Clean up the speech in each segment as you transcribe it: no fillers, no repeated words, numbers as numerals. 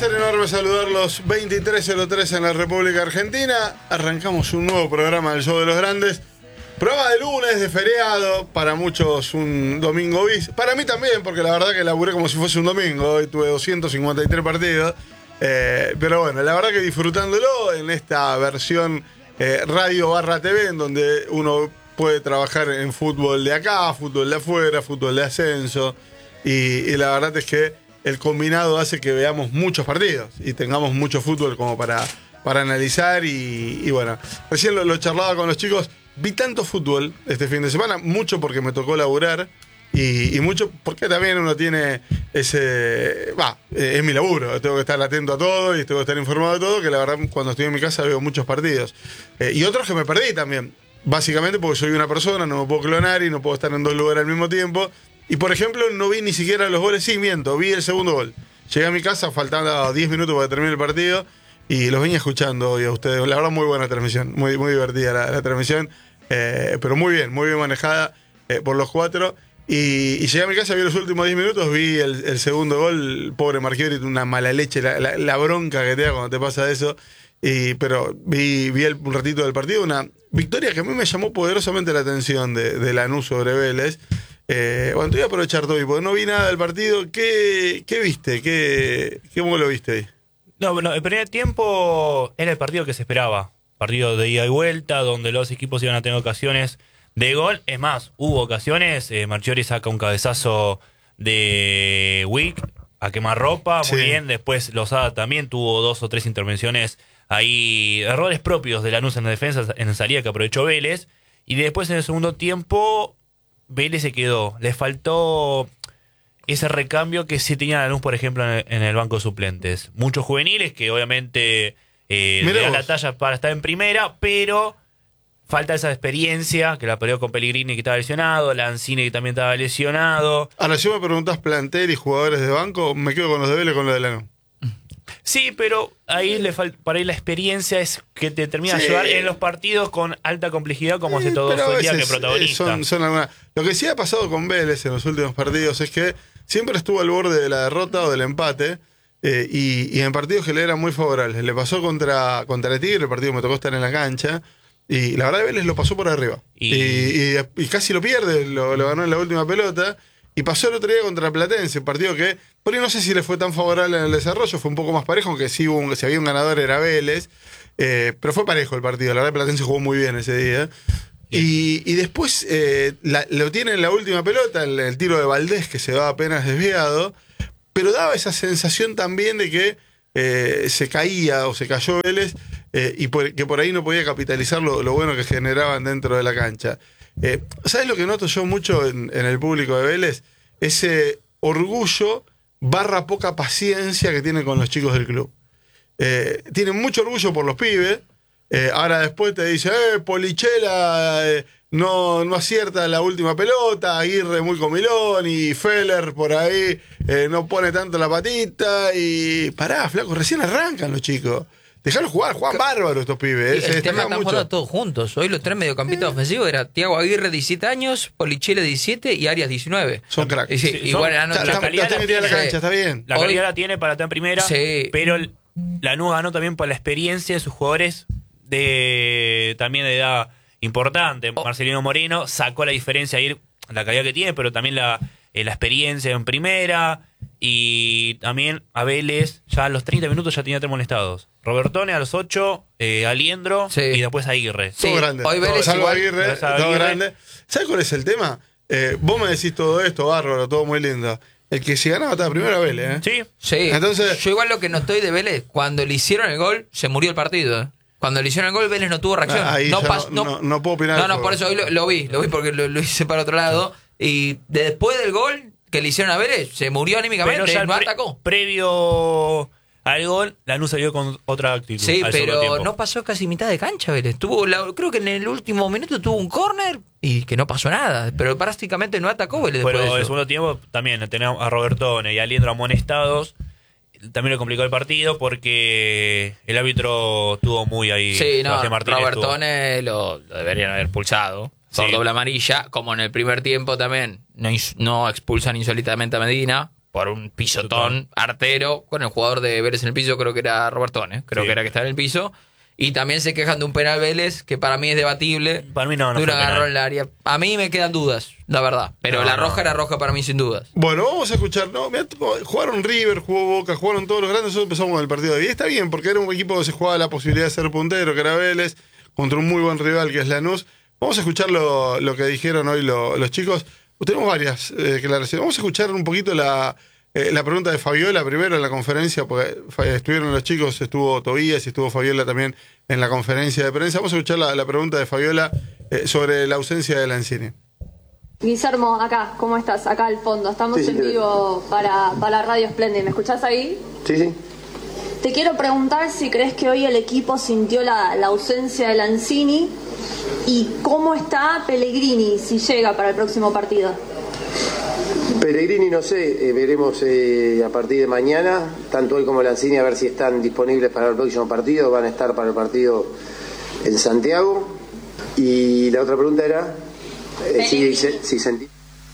placer enorme saludarlos. 23:03 en la República Argentina. Arrancamos un nuevo programa del Show de los Grandes. Programa de lunes, de feriado. Para muchos un domingo bis. Para mí también, porque la verdad que laburé como si fuese un domingo. Hoy tuve 253 partidos. Pero bueno, la verdad que disfrutándolo en esta versión radio/TV, en donde uno puede trabajar en fútbol de acá, fútbol de afuera, fútbol de ascenso. Y la verdad es que el combinado hace que veamos muchos partidos y tengamos mucho fútbol como para analizar. Y bueno, recién lo charlaba con los chicos. Vi tanto fútbol este fin de semana, mucho porque me tocó laburar y mucho porque también uno tiene ese... es mi laburo, tengo que estar atento a todo y tengo que estar informado de todo, que la verdad cuando estoy en mi casa veo muchos partidos. Y otros que me perdí también, básicamente porque soy una persona, no me puedo clonar y no puedo estar en dos lugares al mismo tiempo. Y por ejemplo, no vi ni siquiera los goles, sí, miento, vi el segundo gol. Llegué a mi casa, faltando 10 minutos para que termine el partido, y los venía escuchando hoy a ustedes. La verdad, muy buena transmisión, muy divertida la transmisión, pero muy bien manejada por los cuatro. Y llegué a mi casa, vi los últimos 10 minutos, vi el segundo gol, pobre Marchiori, una mala leche, la bronca que te da cuando te pasa eso. Pero vi un ratito del partido, una victoria que a mí me llamó poderosamente la atención de Lanús sobre Vélez. Bueno, te voy a aprovechar, Toby, porque no vi nada del partido. ¿Qué viste? ¿Cómo lo viste ahí? No, bueno, el primer tiempo era el partido que se esperaba. Partido de ida y vuelta, donde los equipos iban a tener ocasiones de gol. Es más, hubo ocasiones. Marchiori saca un cabezazo de Wick a quemarropa, muy bien. Después Lozada también tuvo 2 o 3 intervenciones ahí, errores propios de Lanús en la defensa, en salida que aprovechó Vélez. Y después en el segundo tiempo Vélez se quedó. Le faltó ese recambio que sí tenía Lanús, por ejemplo, en el banco de suplentes. Muchos juveniles que obviamente le dan la talla para estar en primera, pero falta esa experiencia, que la perdió con Pellegrini, que estaba lesionado, Lanzini, que también estaba lesionado. Ahora, si me preguntas plantel y jugadores de banco, me quedo con los de Vélez, con los de Lanús. Sí, pero ahí para ahí la experiencia es que te termina de ayudar en los partidos con alta complejidad, como hace todo día que protagonista. Son algunas. Lo que sí ha pasado con Vélez en los últimos partidos es que siempre estuvo al borde de la derrota o del empate, y en partidos que le eran muy favorables. Le pasó contra el Tigre, el partido me tocó estar en la cancha, y la verdad Vélez lo pasó por arriba. Y casi lo pierde, lo ganó en la última pelota. Y pasó el otro día contra Platense, un partido que por ahí no sé si le fue tan favorable en el desarrollo, fue un poco más parejo, aunque sí si había un ganador era Vélez, pero fue parejo el partido. La verdad Platense jugó muy bien ese día. Y después lo tiene en la última pelota, el tiro de Valdés, que se va apenas desviado, pero daba esa sensación también de que se caía o se cayó Vélez, que por ahí no podía capitalizar lo bueno que generaban dentro de la cancha. ¿Sabes lo que noto yo mucho en el público de Vélez? Ese orgullo / poca paciencia que tienen con los chicos del club. Tienen mucho orgullo por los pibes. Ahora después te dice, Polichela no acierta la última pelota, Aguirre muy comilón, y Feller por ahí no pone tanto la patita. Y pará, flaco, recién arrancan los chicos. Dejalos jugar, juegan bárbaro estos pibes. El tema están jugando todos juntos. Hoy los 3 mediocampistas ofensivos era Thiago Aguirre, 17 años, Polichela, 17 y Arias, 19. Son cracks. La calidad la cancha, está bien. La calidad la tiene para estar en primera, pero Lanús ganó también por la experiencia de sus jugadores también de edad importante. Marcelino Moreno sacó la diferencia ahí, la calidad que tiene, pero también la experiencia en primera. Y también a Vélez, ya a los 30 minutos ya tenía 3 molestados. Robertone a los 8, Aliendro y después Aguirre. Todo grande. Hoy Vélez salvo Aguirre, todo grande. ¿Sabes cuál es el tema? Vos me decís todo esto, bárbaro, todo muy lindo. El que se ganaba estaba primero a Vélez, ¿eh? Sí. Entonces, yo igual lo que noté de Vélez, cuando le hicieron el gol, se murió el partido. Cuando le hicieron el gol, Vélez no tuvo reacción. No puedo opinar. No, por eso hoy lo vi porque lo hice para otro lado. Y después del gol que le hicieron a Vélez, se murió anímicamente, no atacó. Previo al gol, Lanús salió con otra actitud. Sí, pero no pasó casi mitad de cancha, Vélez. Creo que en el último minuto tuvo un córner y que no pasó nada. Pero prácticamente no atacó Vélez. Pero el segundo tiempo también tenemos a Robertone y a Aliendro amonestados. También le complicó el partido porque el árbitro tuvo muy ahí. Sí, no, Robertone lo deberían haber expulsado. Por doble amarilla, como en el primer tiempo también no expulsan insólitamente a Medina por un pisotón artero con el jugador de Vélez en el piso, creo que era Robertone, creo Sí. que era que estaba en el piso. Y también se quejan de un penal Vélez, que para mí es debatible. Para mí no de un fue penal. agarrón en el área. A mí me quedan dudas, la verdad. Pero No, la no. roja era roja para mí sin dudas. Bueno, vamos a escuchar, ¿no? Mirá, jugaron River, jugó Boca, jugaron todos los grandes, nosotros empezamos con el partido de hoy. Y está bien, porque era un equipo que se jugaba la posibilidad de ser puntero, que era Vélez, contra un muy buen rival que es Lanús. Vamos a escuchar lo que dijeron hoy los chicos. Tenemos varias declaraciones. Vamos a escuchar un poquito la pregunta de Fabiola primero en la conferencia, porque estuvieron los chicos, estuvo Tobías y estuvo Fabiola también en la conferencia de prensa. Vamos a escuchar la pregunta de Fabiola sobre la ausencia de Lanzini. Guillermo, acá, ¿cómo estás? Acá al fondo. Estamos Sí, en vivo para Radio Splendid. ¿Me escuchás ahí? Sí. Te quiero preguntar si crees que hoy el equipo sintió la ausencia de Lanzini y cómo está Pellegrini si llega para el próximo partido. Pellegrini no sé, veremos a partir de mañana, tanto él como Lanzini, a ver si están disponibles para el próximo partido. Van a estar para el partido en Santiago. Y la otra pregunta era si sentí.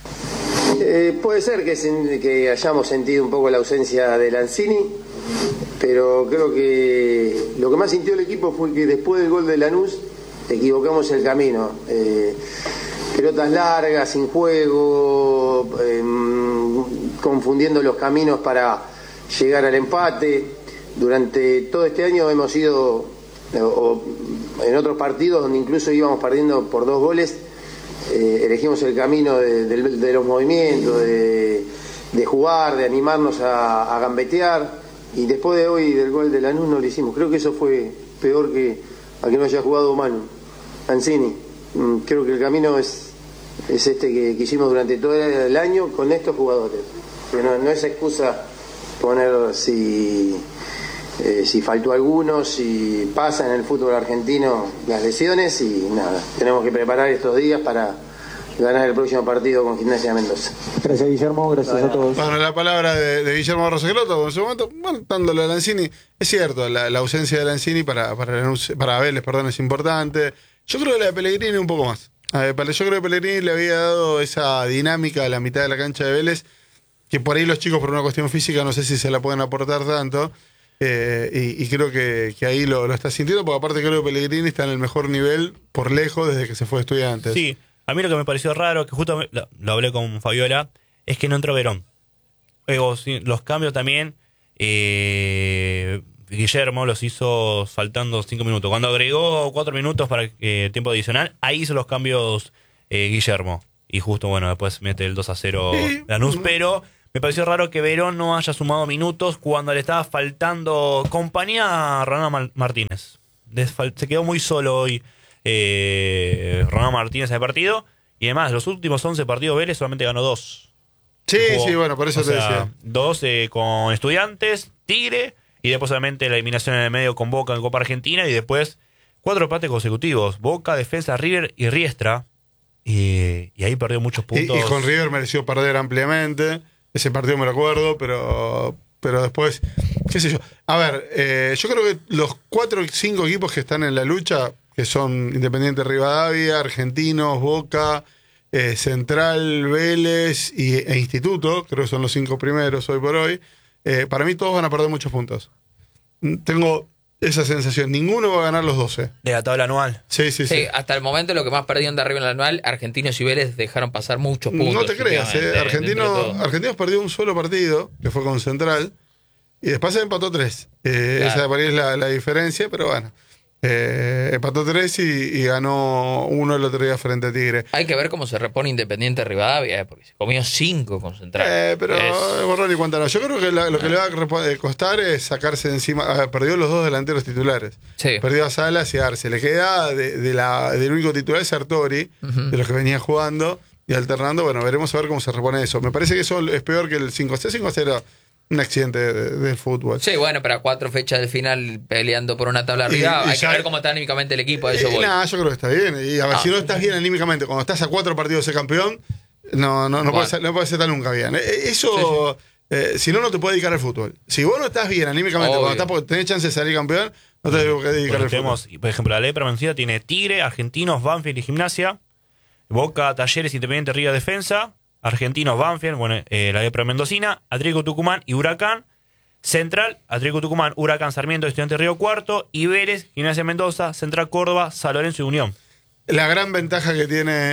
Puede ser que hayamos sentido un poco la ausencia de Lanzini, pero creo que lo que más sintió el equipo fue que después del gol de Lanús equivocamos el camino. Pelotas largas, sin juego, confundiendo los caminos para llegar al empate. Durante todo este año hemos ido, o en otros partidos donde incluso íbamos perdiendo por 2 goles, elegimos el camino de los movimientos, de jugar, de animarnos a gambetear, y después de hoy del gol de Lanús no lo hicimos. Creo que eso fue peor que a que no haya jugado Manu Lanzini. Creo que el camino es este que hicimos durante todo el año con estos jugadores. Pero no es excusa poner si faltó alguno, si pasa en el fútbol argentino las lesiones, y nada, tenemos que preparar estos días para ganar el próximo partido con Gimnasia de Mendoza. Gracias, Guillermo, gracias a todos. Bueno, la palabra de Guillermo Rosecroto, en su momento, bueno, dándole a Lanzini, es cierto, la ausencia de Lanzini para Vélez, perdón, es importante. Yo creo que la de Pellegrini un poco más. Yo creo que Pellegrini le había dado esa dinámica a la mitad de la cancha de Vélez, que por ahí los chicos por una cuestión física no sé si se la pueden aportar tanto, y creo que ahí lo está sintiendo, porque aparte creo que Pellegrini está en el mejor nivel por lejos desde que se fue Estudiantes. Sí, a mí lo que me pareció raro, que justo lo hablé con Fabiola, es que no entró Verón. Los cambios también, Guillermo los hizo faltando 5 minutos. Cuando agregó 4 minutos para tiempo adicional, ahí hizo los cambios Guillermo. Y justo, bueno, después mete el 2-0 Lanús, pero me pareció raro que Verón no haya sumado minutos cuando le estaba faltando compañía a Ronaldo Martínez. Se quedó muy solo hoy Ronaldo Martínez en el partido. Y además, los últimos 11 partidos Vélez solamente ganó 2. Sí, bueno, por eso te decía. 2 con Estudiantes, Tigre, y después solamente la eliminación en el medio con Boca en Copa Argentina, y después 4 empates consecutivos. Boca, Defensa, River y Riestra. Y ahí perdió muchos puntos. Y con River mereció perder ampliamente. Ese partido me lo acuerdo, pero después, qué sé yo. A ver, yo creo que los 4 o 5 equipos que están en la lucha, que son Independiente Rivadavia, Argentinos, Boca, Central, Vélez e Instituto, creo que son los 5 primeros hoy por hoy, para mí todos van a perder muchos puntos. Tengo esa sensación. Ninguno va a ganar los 12. De la tabla anual. Sí. Hasta el momento lo que más perdieron de arriba en el anual, Argentinos y Vélez dejaron pasar muchos puntos. No te creas, Argentinos perdió un solo partido, que fue con Central, y después se empató 3. Claro. Esa para mí es la diferencia, pero bueno. Empató 3 y ganó 1 el otro día frente a Tigre. Hay que ver cómo se repone Independiente Rivadavia, porque se comió 5 con Central. Pero borrón y cuenta no. Yo creo que lo que le va a costar es sacarse de encima. Perdió los 2 delanteros titulares. Sí. Perdió a Salas y a Arce. Le queda del único titular es Sartori, de los que venía jugando y alternando. Bueno, veremos a ver cómo se repone eso. Me parece que eso es peor que el 5-0. 5-0, un accidente del fútbol. Sí, bueno, pero a 4 fechas del final peleando por una tabla arriba, hay que ver cómo está anímicamente el equipo. A eso voy. Yo creo que está bien. Y a ver, si no estás bien anímicamente, cuando estás a 4 partidos de ser campeón, no puede ser tan nunca bien. Eso, si no te puedes dedicar al fútbol. Si vos no estás bien anímicamente, Obvio. cuando tenés chance de salir campeón, no te puedes dedicar al fútbol. Por ejemplo, la lepra vencida tiene Tigre, Argentinos, Banfield y Gimnasia, Boca, Talleres, Independiente, River, Defensa, Argentinos, Banfield, bueno, la Depra Mendocina, Atlético Tucumán y Huracán. Central, Atlético Tucumán, Huracán, Sarmiento, Estudiantes Río Cuarto. Y Vélez, Gimnasia Mendoza, Central Córdoba, San Lorenzo y Unión. La gran ventaja que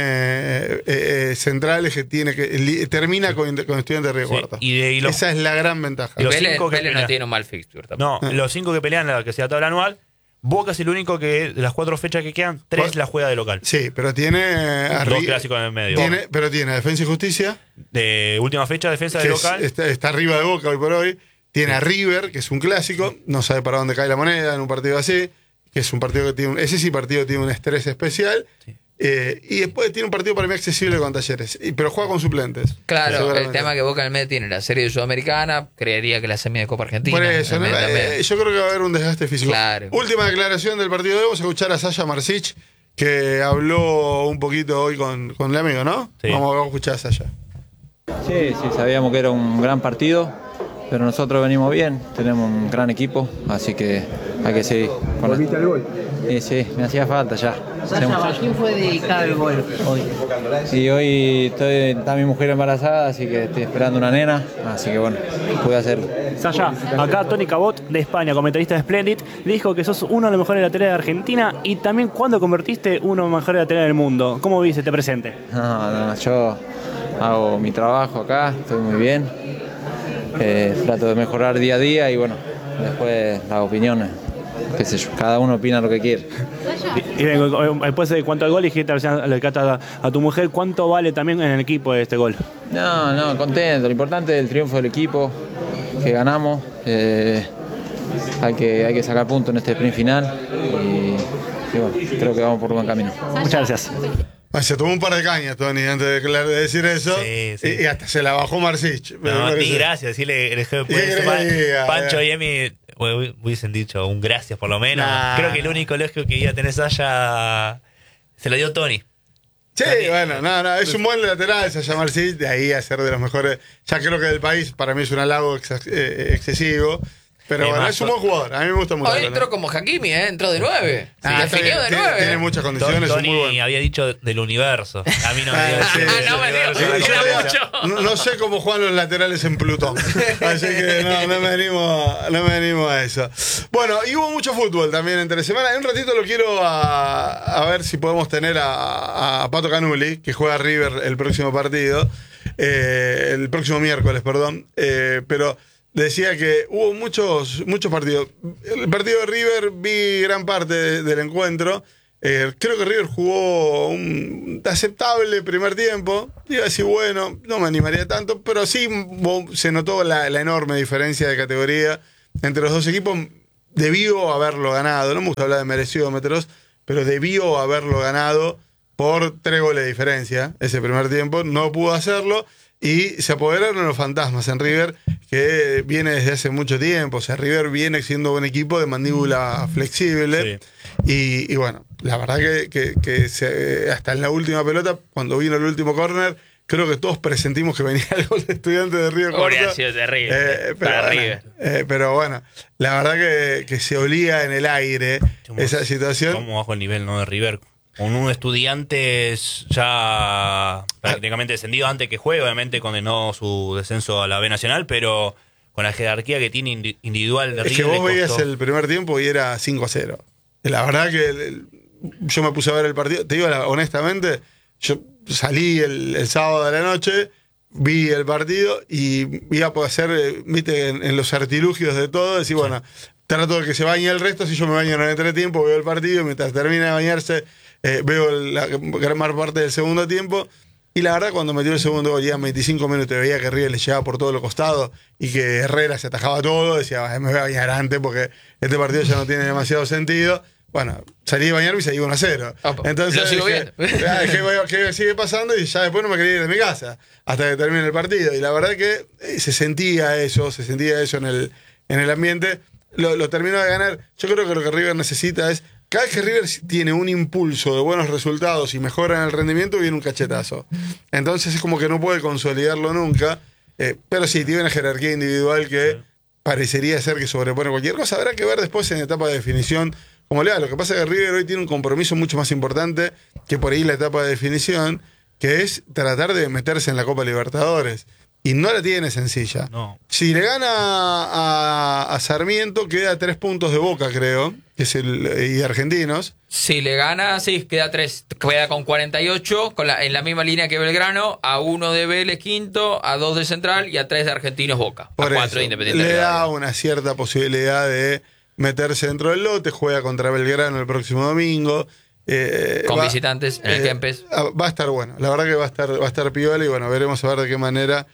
tiene Central es que termina con Estudiantes de Río Cuarto. Esa es la gran ventaja. Y los Vélez, cinco que Vélez no pelean. tiene un mal fixture tampoco. No, los 5 que pelean la que sea tabla anual. Boca es el único que de las 4 fechas que quedan, 3 la juega de local. Sí, pero tiene 2 clásicos en el medio. Pero tiene Defensa y Justicia. De última fecha, defensa de local. Está arriba de Boca hoy por hoy. Tiene a River, que es un clásico. No sabe para dónde cae la moneda en un partido así. Que es un partido que tiene ese sí partido tiene un estrés especial. Sí. Y después tiene un partido para mí accesible con Talleres. Pero juega con suplentes. Claro, el tema que Boca en el medio tiene la serie de Sudamericana, creería que la semi de Copa Argentina. Por eso, ¿no? Yo creo que va a haber un desgaste físico. Claro. Última declaración del partido de hoy. Vamos a escuchar a Sasha Marsic, que habló un poquito hoy con el amigo, ¿no? Sí. Vamos a escuchar a Sasha. Sí, sabíamos que era un gran partido, pero nosotros venimos bien, tenemos un gran equipo, así que hay que seguir. ¿Volviste al gol? Sí, me hacía falta ya. ¿A quién fue dedicado el gol hoy? Y hoy está mi mujer embarazada, así que estoy esperando una nena, así que bueno, pude hacerlo. Sasha, acá Tony Cabot de España, comentarista de Splendid, dijo que sos uno de los mejores laterales de Argentina y también cuando convertiste uno de los mejores laterales del mundo. ¿Cómo viste este presente? No, yo hago mi trabajo acá, estoy muy bien, trato de mejorar día a día y bueno, después las opiniones, qué sé yo, cada uno opina lo que quiere. Y después de cuanto al gol, dijiste a tu mujer, ¿cuánto vale también en el equipo este gol? No, contento, lo importante es el triunfo del equipo, que ganamos, hay que sacar puntos en este sprint final y bueno, creo que vamos por buen camino. Muchas gracias. Se tomó un par de cañas, Tony, antes de decir eso. Sí, sí. Y hasta se la bajó Marsic. No, di gracias. Decirle el jefe Pancho y Emi hubiesen dicho un gracias por lo menos. Creo que el único elogio que iba a tener Sasha se lo dio Tony. Sí, bueno, es un buen lateral, Sasha Marsic, de ahí a ser de los mejores. Ya creo que del país, para mí es un halago excesivo. Pero bueno, es un buen jugador, a mí me gusta mucho. Hoy entró como Hakimi, entró de 9. Definió de 9. Tiene muchas condiciones. Tony muy bueno. había dicho del universo. A mí no me dio. No me dio. No sé cómo juegan los laterales en Plutón. Así que no me animo a eso. Bueno, y hubo mucho fútbol también entre semana. En un ratito lo quiero a ver si podemos tener a Pato Canuli, que juega River el próximo partido. El próximo miércoles, perdón. Pero decía que hubo muchos partidos. El partido de River vi gran parte del encuentro. Creo que River jugó un aceptable primer tiempo. Iba a decir, bueno, no me animaría tanto, pero sí se notó la enorme diferencia de categoría entre los dos equipos. Debió haberlo ganado. No me gusta hablar de mereciómetros, pero debió haberlo ganado por 3 goles de diferencia ese primer tiempo. No pudo hacerlo. Y se apoderaron los fantasmas en River, que viene desde hace mucho tiempo. O sea, River viene siendo un equipo de mandíbula flexible. Sí. Y bueno, la verdad que hasta en la última pelota, cuando vino el último córner, creo que todos presentimos que venía el gol de Estudiantes de Río Cuarto. Habría sido terrible para River. Pero bueno, la verdad que se olía en el aire esa situación. ¿Cómo bajo el nivel, no, de River? Con un Estudiantes ya prácticamente descendido antes que juegue, obviamente condenó su descenso a la B Nacional, pero con la jerarquía que tiene individual de River. Es que vos veías el primer tiempo y era 5-0. La verdad que yo me puse a ver el partido, te digo honestamente, yo salí el sábado de la noche, vi el partido y iba a hacer, viste, en los artilugios de todo, decir, bueno, trato de que se bañe el resto, si yo me baño en el entretiempo, veo el partido, mientras termina de bañarse, veo la gran parte del segundo tiempo. Y la verdad, cuando metió el segundo gol, ya en 25 minutos, veía que River le llegaba por todos los costados y que Herrera se atajaba todo. Decía, me voy a bañar antes porque este partido ya no tiene demasiado sentido. Bueno, salí de bañarme y se iba 1-0. Entonces, lo sigo viendo. ¿Qué sigue pasando? Y ya después no me quería ir de mi casa hasta que termine el partido. Y la verdad que se sentía eso en el ambiente. Lo terminó de ganar. Yo creo que lo que River necesita es, cada vez que River tiene un impulso de buenos resultados y mejora en el rendimiento, viene un cachetazo. Entonces es como que no puede consolidarlo nunca. Pero sí, tiene una jerarquía individual que parecería ser que sobrepone cualquier cosa. Habrá que ver después en etapa de definición cómo le va. Lo que pasa es que River hoy tiene un compromiso mucho más importante que por ahí la etapa de definición. que es tratar de meterse en la Copa Libertadores. Y no la tiene sencilla. No. Si le gana a Sarmiento, queda a 3 puntos de Boca, creo, que es y Argentinos. Si le gana, sí, queda 3. Queda con 48, en la misma línea que Belgrano, a 1 de Vélez quinto, a 2 de Central y a 3 de Argentinos Boca. Por a 4 de eso, Independiente. le da Rivadavia. una cierta posibilidad de meterse dentro del lote, juega contra Belgrano el próximo domingo. Con visitantes en el Kempes. Va a estar bueno, la verdad que va a estar piola y bueno, veremos a ver de qué manera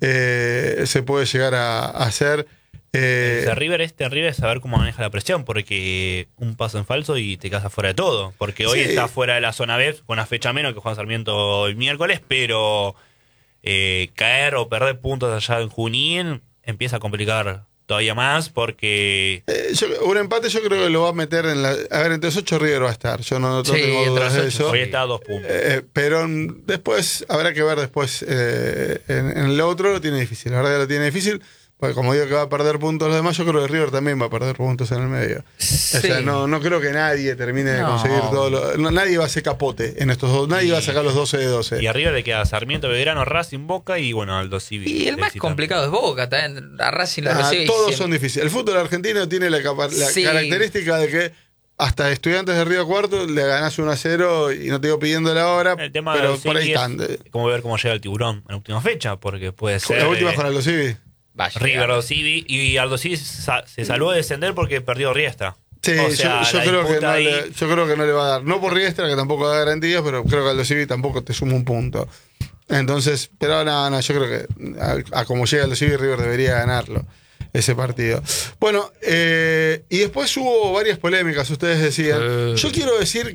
se puede llegar a hacer. De River es terrible saber cómo maneja la presión, porque un paso en falso y te quedas fuera de todo. Porque hoy Sí. está fuera de la zona B, con una fecha menos que Juan Sarmiento el miércoles, pero caer o perder puntos allá en Junín empieza a complicar todavía más porque... Un empate yo creo que lo va a meter en la... A ver, entre los 8 River va a estar, yo no Sí, tengo entre dudas los de 8, eso. hoy está a 2 puntos. Pero después, habrá que ver después en el otro lo tiene difícil, la verdad que lo tiene difícil, porque como digo que va a perder puntos los demás, yo creo que River también va a perder puntos en el medio. Sí. O sea, no creo que nadie termine de No. conseguir todo nadie va a hacer capote en estos dos, nadie va a sacar los 12 de 12. Y arriba le queda Sarmiento, Belgrano, Racing, Boca y bueno, Aldo Civi. Y el más complicado es Boca, también. A Racing lo recibe. y Todos siempre- son difíciles. El fútbol argentino tiene la Sí. característica de que hasta Estudiantes de Río Cuarto le ganás 1-0 y no te digo pidiendo la hora, El tema pero de por ahí están. como ver cómo llega el Tiburón en la última fecha, porque puede ser... La última con Aldo Civi. Vaya, River, Aldo Civi, y Aldo Civi se salvó de descender porque perdió Riestra. Sí, O sea, yo la creo que disputa no ahí- yo creo que no le va a dar. No por Riestra, que tampoco da garantías, pero creo que Aldo Civi tampoco te suma un punto. Entonces, pero no, yo creo que a como llega Aldo Civi, River debería ganarlo, ese partido. Bueno, y después hubo varias polémicas, ustedes decían. Yo quiero decir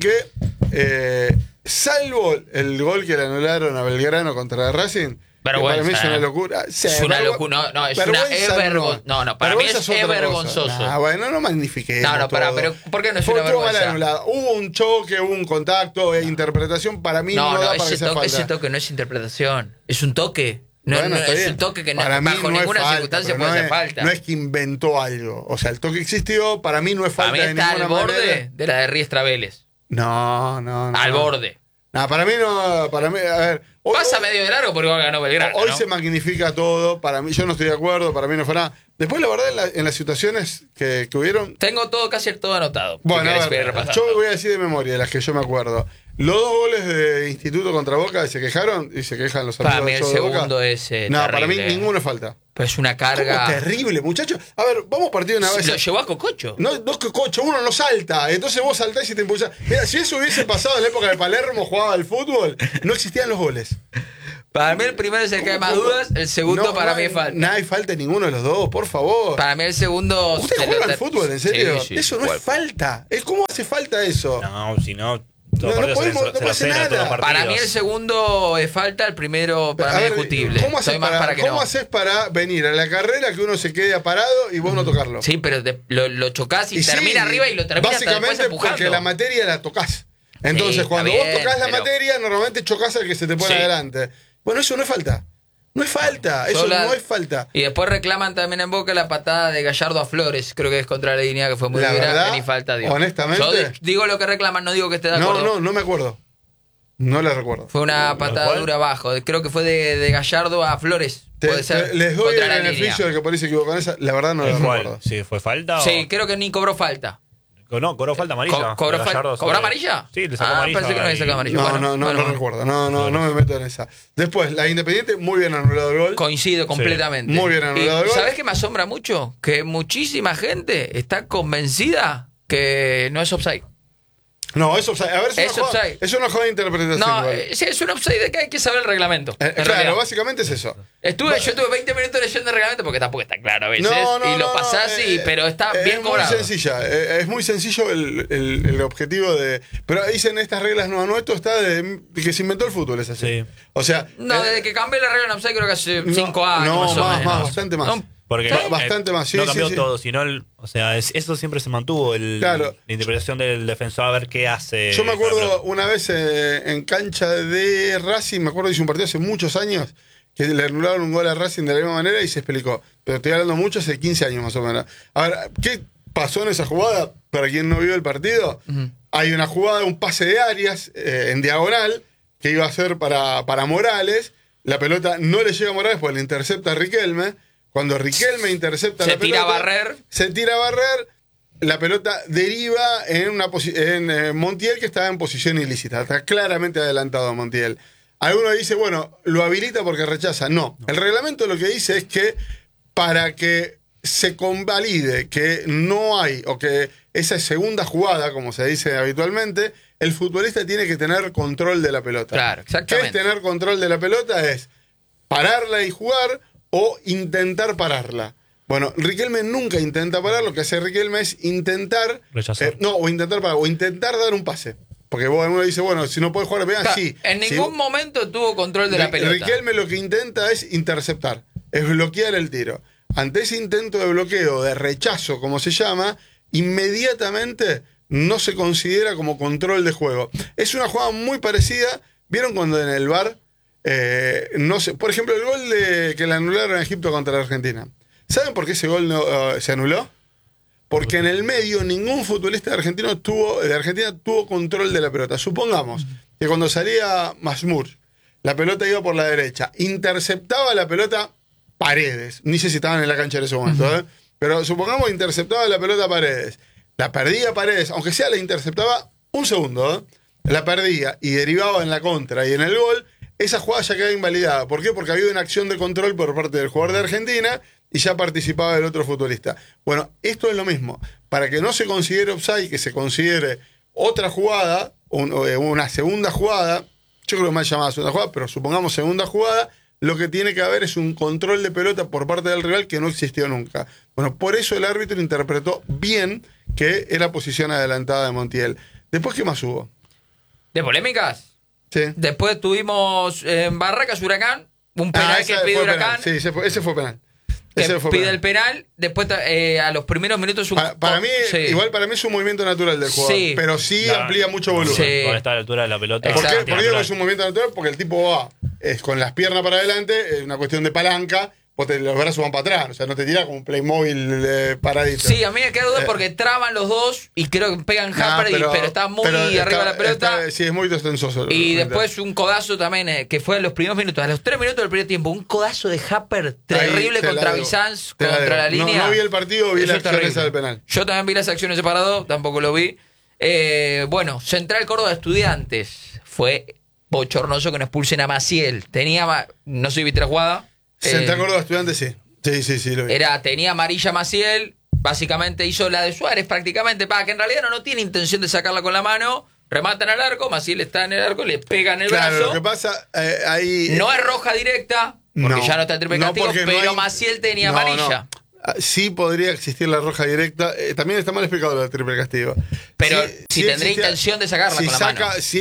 que, salvo el gol que le anularon a Belgrano contra Racing, que para mí es una locura. Sí, Es una locura. No, es vergüenza no, para mí Vergüenza es otra cosa. vergonzoso. Bueno, no magnifiquemos. No, pará, todo. pero ¿por qué no es Fue una todo mal vergüenza? anulado. Hubo un choque, hubo un contacto, interpretación. Para mí no, da para que sea falta. ese toque no es interpretación. Es un toque. Bueno, está es bien. un toque que Para mí bajo no es ninguna falta, circunstancia pero puede no ser es- falta. No es que inventó algo. O sea, el toque existió, para mí no es Para falta mí de está al ninguna borde manera. de la de Riestra Vélez. No. Al borde. No, para mí no. Para mí, a ver. Pasa medio de largo porque ganó Belgrano. Hoy ¿no? se magnifica todo. Para mí, yo no estoy de acuerdo. Para mí no fue nada. Después, la verdad, en las situaciones que hubieron. Tengo casi todo anotado. Bueno, Si a querés, ver, voy repasando. yo voy a decir de memoria de las que yo me acuerdo. Los 2 goles de Instituto contra Boca se quejaron y se quejan los Para amigos mí del el show de Boca. segundo es No, para mí terrible. ninguno es falta. Pues es una carga. ¿Cómo terrible, muchachos? A ver, vamos partido una vez. Lo llevó a Cococho. No, Cocho, uno no salta. Entonces vos saltás y te impulsás. Mira, si eso hubiese pasado en la época de Palermo, jugaba al fútbol, no existían los goles. Para mí el primero es el que hay más dudas, el segundo No, para no mí hay- es falta. No hay falta en ninguno de los dos, por favor. Para mí el segundo... ¿Usted se lo juega al ter- fútbol, en serio? Sí, sí, Eso no juego. es falta. ¿Cómo hace falta eso? No, si no... No podemos- no pasa nada. Para mí el segundo es falta, el primero para A mí ver, es discutible. ¿Cómo haces Soy más para que cómo no. haces para venir a la carrera que uno se quede parado y vos no tocarlo? Sí, pero lo chocás y, sí, termina arriba y lo termina hasta después básicamente empujando. porque la materia la tocas. Entonces, Sí, cuando está vos bien, tocas la pero- materia, normalmente chocas al que se te pone Sí. adelante. Bueno, eso no es falta. No es falta. Eso Sola- no es falta. Y después reclaman también en Boca la patada de Gallardo a Flores. Creo que es contra la línea que fue muy La dura, verdad, que ni falta dio. honestamente- Yo digo lo que reclaman, no digo que esté de acuerdo. No me acuerdo. No la recuerdo. Fue una patada ¿Cuál? dura abajo. Creo que fue de Gallardo a Flores. Puede ser. Les doy contra el la beneficio línea. de que por ahí se equivocó en esa. La verdad no la recuerdo. Sí, ¿fue falta? Sí, creo que ni cobró falta. No, cobró falta amarilla. ¿Cobró Gallardo ¿Cobró sobre- amarilla? Sí, le sacó amarilla. Pensé que no había sacado amarilla. No, Bueno, no bueno. recuerdo. No me meto en esa. Después, la Independiente, muy bien anulado el gol. Coincido completamente. Muy bien anulado el ¿Y gol. ¿Sabés qué me asombra mucho? Que muchísima gente está convencida que no es offside. No, es offside. A ver, Es offside. es una joda de interpretación. No, igual. sí, es un offside de que hay que saber el reglamento. en Claro, realidad. básicamente es eso. Yo estuve 20 minutos leyendo el reglamento porque tampoco está claro a veces. y lo pasás, pero está bien cobrado. Es muy sencilla. Es muy sencillo el objetivo de. Pero dicen estas reglas no, esto está de que se inventó el fútbol, es así. Sí. O sea. No, desde que cambié la regla en offside creo que hace 5 años. No, más o menos. bastante más. No, Porque Bastante más, sí, no cambió sí. todo, sino o sea, eso siempre se mantuvo, Claro. la interpretación del defensor a ver qué hace. Yo me acuerdo Claro. una vez en cancha de Racing, me acuerdo que hice un partido hace muchos años, que le anularon un gol a Racing de la misma manera y se explicó. Pero estoy hablando mucho, hace 15 años más o menos. A ver, ¿qué pasó en esa jugada? Para quien no vio el partido, hay una jugada, un pase de Arias en diagonal, que iba a ser para Morales. La pelota no le llega a Morales porque le intercepta a Riquelme. Cuando Riquelme intercepta la pelota, se tira a barrer. La pelota deriva en Montiel, que estaba en posición ilícita. Está claramente adelantado Montiel. Alguno dice, bueno, lo habilita porque rechaza. No. El reglamento lo que dice es que para que se convalide que no hay, o que esa segunda jugada, como se dice habitualmente, el futbolista tiene que tener control de la pelota. Claro, exactamente. ¿Qué es tener control de la pelota? Es pararla y jugar o intentar pararla. Bueno, Riquelme nunca intenta parar. Lo que hace Riquelme es intentar rechazar. o intentar parar, o intentar dar un pase. Porque uno dice, bueno, si no puede jugar bien, sí. En ningún momento tuvo control de la pelota. Riquelme lo que intenta es interceptar, es bloquear el tiro. Ante ese intento de bloqueo, de rechazo, como se llama, inmediatamente no se considera como control de juego. Es una jugada muy parecida. ¿Vieron cuando en el VAR, no sé, por ejemplo, el gol que le anularon a Egipto contra la Argentina? ¿Saben por qué ese gol se anuló? Porque en el medio ningún futbolista de Argentina tuvo control de la pelota. Supongamos que cuando salía Masmur, la pelota iba por la derecha, interceptaba la pelota Paredes. Ni sé si estaban en la cancha en ese momento, pero supongamos interceptaba la pelota Paredes. La perdía Paredes, aunque sea la interceptaba un segundo, la perdía y derivaba en la contra y en el gol. Esa jugada ya queda invalidada. ¿Por qué? Porque había una acción de control por parte del jugador de Argentina y ya participaba el otro futbolista. Bueno, esto es lo mismo. Para que no se considere offside, que se considere otra jugada, una segunda jugada, yo creo que más llamada segunda jugada, pero supongamos segunda jugada, lo que tiene que haber es un control de pelota por parte del rival que no existió nunca. Bueno, por eso el árbitro interpretó bien que era posición adelantada de Montiel. Después, ¿qué más hubo? ¿De polémicas? Sí. Después tuvimos en Barracas Huracán, un penal que pide Huracán. Sí, ese fue penal. Pide el penal, después a los primeros minutos... Para mí, igual para mí es un movimiento natural del jugador, pero sí amplía mucho volumen. Cuando está a la altura de la pelota. ¿Por qué digo que es un movimiento natural? Porque el tipo va con las piernas para adelante, es una cuestión de palanca, los brazos van para atrás, o sea, no te tira como un Playmobil paradito. Sí, a mí me queda duda porque traban los dos y creo que pegan Harper, pero está muy arriba de la pelota. Sí, es muy destensoso. Y después un codazo también, que fue en los primeros minutos, a los 3 minutos del primer tiempo, un codazo de Harper terrible contra Bizanz, contra la línea. No vi el partido, vi las acciones del penal. Yo también vi las acciones separadas, tampoco lo vi. Bueno, Central Córdoba Estudiantes, fue bochornoso que no expulsen a Maciel. No sé si viste la jugada. Central Córdoba Estudiantes, sí. Sí, lo vi. Tenía amarilla Maciel, básicamente hizo la de Suárez prácticamente, que en realidad no tiene intención de sacarla con la mano, rematan al arco, Maciel está en el arco, le pega en el brazo. Lo que pasa ahí... No es roja directa, porque ya no está el triple castigo, pero Maciel tenía amarilla. Sí podría existir la roja directa. También está mal explicado lo del triple castigo. Pero si tendría intención de sacarla con la mano. Si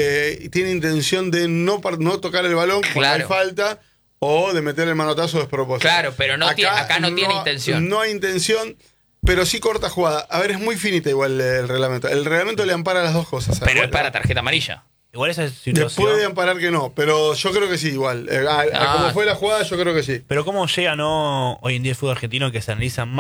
él tiene intención de no tocar el balón cuando hay falta, o de meter el manotazo despropósito. Claro, pero acá no tiene intención. No hay intención, pero sí corta jugada. A ver, es muy finita igual el reglamento. El reglamento le ampara las dos cosas. Pero es para tarjeta amarilla. Igual esa situación... Puede amparar que no, pero yo creo que sí igual. Como fue la jugada, yo creo que sí. Pero ¿cómo llega hoy en día el fútbol argentino que se analiza más